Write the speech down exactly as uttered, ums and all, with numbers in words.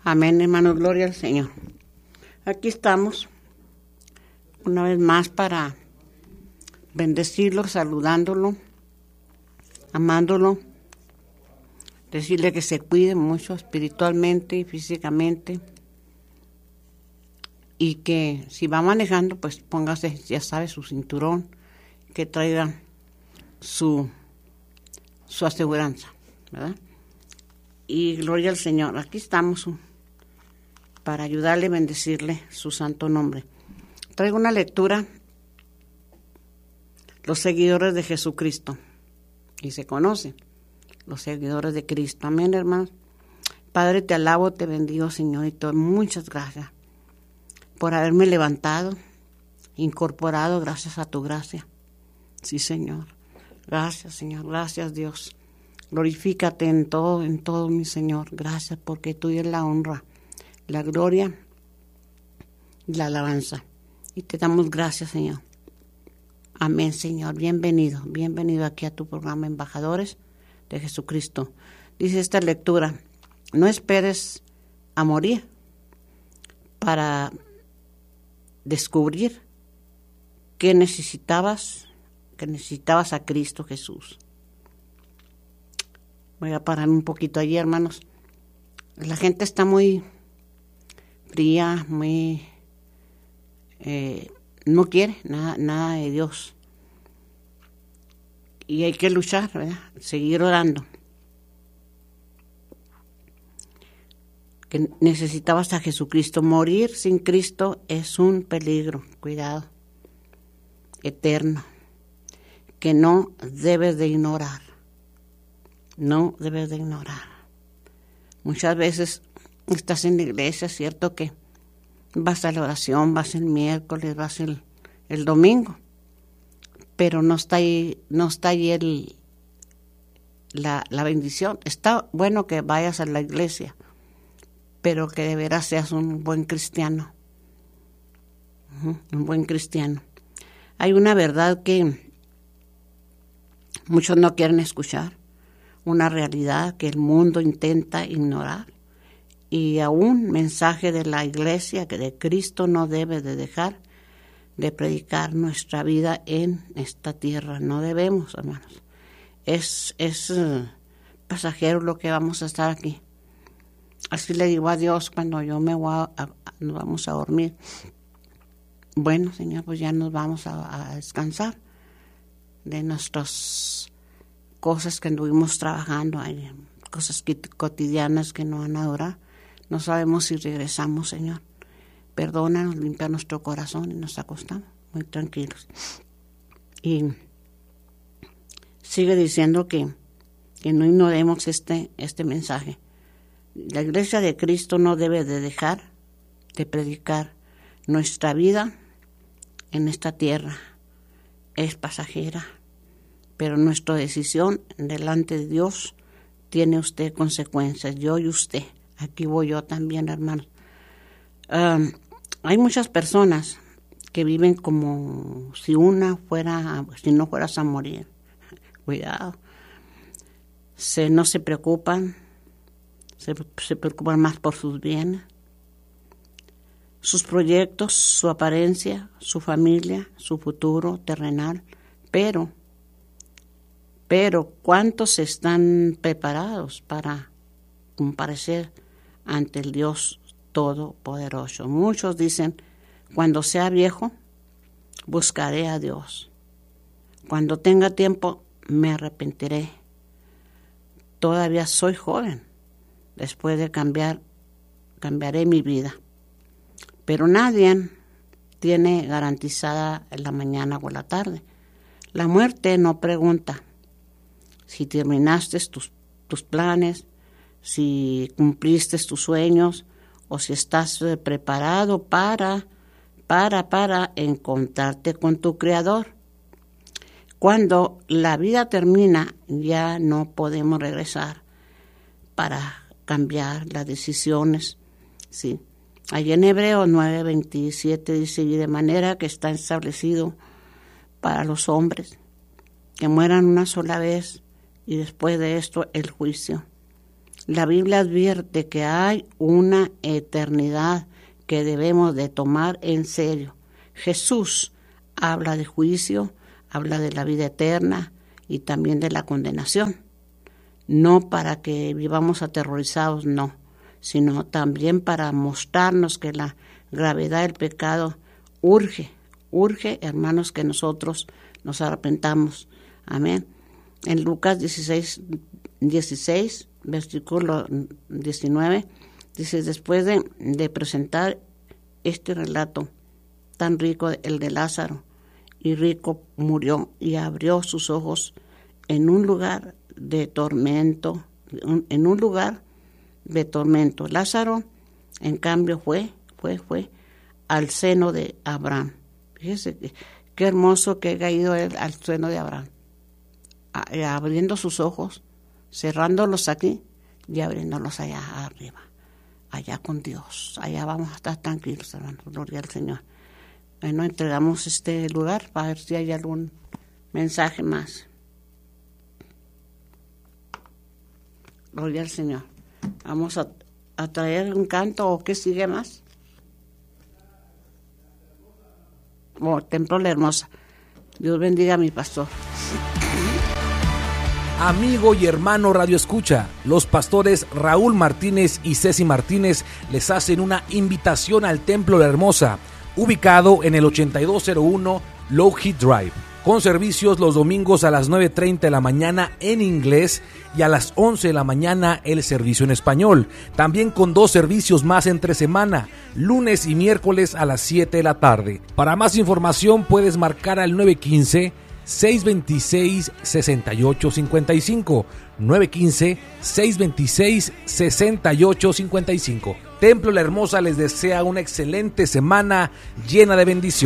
Amén, hermanos, gloria al Señor. Aquí estamos una vez más para bendecirlo, saludándolo, amándolo, decirle que se cuide mucho espiritualmente y físicamente, y que si va manejando, pues póngase, ya sabe, su cinturón, que traiga su, su aseguranza, ¿verdad? Y gloria al Señor. Aquí estamos para ayudarle, bendecirle su santo nombre. Traigo una lectura, los seguidores de Jesucristo, y se conocen, los seguidores de Cristo. Amén, hermanos. Padre, te alabo, te bendigo, Señor, y te doy muchas gracias por haberme levantado, incorporado, gracias a tu gracia. Sí, Señor. Gracias, Señor. Gracias, Dios. Glorifícate en todo, en todo, mi Señor. Gracias, porque tuya es la honra, la gloria y la alabanza. Y te damos gracias, Señor. Amén, Señor. Bienvenido, bienvenido aquí a tu programa Embajadores de Jesucristo. Dice esta lectura: no esperes a morir para descubrir que necesitabas, que necesitabas a Cristo Jesús. Voy a pararme un poquito allí, hermanos. La gente está muy fría, muy... Eh, no quiere nada, nada de Dios. Y hay que luchar, ¿verdad? Seguir orando. Que necesitabas a Jesucristo. Morir sin Cristo es un peligro, cuidado, eterno, que no debes de ignorar. No debes de ignorar. Muchas veces estás en la iglesia, cierto que vas a la oración, vas el miércoles, vas el, el domingo, pero no está ahí, no está ahí el, la, la bendición. Está bueno que vayas a la iglesia, pero que de veras seas un buen cristiano. Uh-huh, un buen cristiano. Hay una verdad que muchos no quieren escuchar, una realidad que el mundo intenta ignorar, y aún mensaje de la iglesia que de Cristo no debe de dejar de predicar nuestra vida en esta tierra. No debemos, hermanos. Es, es uh, pasajero lo que vamos a estar aquí. Así le digo a Dios cuando yo me voy a, a, nos vamos a dormir. Bueno, Señor, pues ya nos vamos a, a descansar de nuestras cosas que anduvimos trabajando, hay cosas cotidianas que no van a durar. No sabemos si regresamos, Señor. Perdónanos, limpia nuestro corazón y nos acostamos muy tranquilos. Y sigue diciendo que, que no ignoremos este, este mensaje. La iglesia de Cristo no debe de dejar de predicar. Nuestra vida en esta tierra es pasajera, pero nuestra decisión delante de Dios tiene usted consecuencias. Yo y usted. Aquí voy yo también, hermano. Um, hay muchas personas que viven como si una fuera, si no fueras a morir. Cuidado. Se, no se preocupan, se, se preocupan más por sus bienes, sus proyectos, su apariencia, su familia, su futuro terrenal. Pero, pero, ¿cuántos están preparados para comparecer ante el Dios Todopoderoso? Muchos dicen: cuando sea viejo, buscaré a Dios. Cuando tenga tiempo, me arrepentiré. Todavía soy joven. Después de cambiar, cambiaré mi vida. Pero nadie tiene garantizada la mañana o la tarde. La muerte no pregunta si terminaste tus, tus planes, si cumpliste tus sueños o si estás preparado para, para, para encontrarte con tu Creador. Cuando la vida termina, ya no podemos regresar para cambiar las decisiones. Sí. Allí en Hebreos nueve veintisiete dice: y de manera que está establecido para los hombres que mueran una sola vez, y después de esto el juicio. La Biblia advierte que hay una eternidad que debemos de tomar en serio. Jesús habla de juicio, habla de la vida eterna y también de la condenación. No para que vivamos aterrorizados, no, sino también para mostrarnos que la gravedad del pecado urge, urge, hermanos, que nosotros nos arrepentamos. Amén. En Lucas dieciséis, dieciséis, versículo diecinueve, dice, después de, de presentar este relato tan rico, el de Lázaro, y rico murió y abrió sus ojos en un lugar de tormento, en un lugar de tormento. Lázaro, en cambio, fue, fue, fue al seno de Abraham. Fíjese qué, qué hermoso que haya ido él al seno de Abraham, a, abriendo sus ojos, cerrándolos aquí y abriéndolos allá arriba, allá con Dios. Allá vamos a estar tranquilos, hermanos. Gloria al Señor. Bueno, entregamos este lugar para ver si hay algún mensaje más. Gloria al Señor. Vamos a, a traer un canto, o qué sigue más. Oh, Templo La Hermosa. Dios bendiga a mi pastor. Amigo y hermano Radio Escucha, los pastores Raúl Martínez y Ceci Martínez les hacen una invitación al Templo La Hermosa, ubicado en el ochenta y dos cero uno Low Heat Drive, con servicios los domingos a las nueve treinta de la mañana en inglés y a las once de la mañana el servicio en español, también con dos servicios más entre semana, lunes y miércoles a las siete de la tarde. Para más información puedes marcar al nueve uno cinco, seis dos seis, seis ocho cinco cinco, nueve uno cinco, seis dos seis, seis ocho cinco cinco. Templo La Hermosa les desea una excelente semana llena de bendiciones.